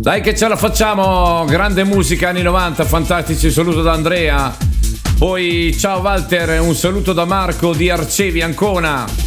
Dai che ce la facciamo, grande musica anni 90, fantastici, saluto da Andrea. Poi ciao Walter, un saluto da Marco di Arcevi Ancona.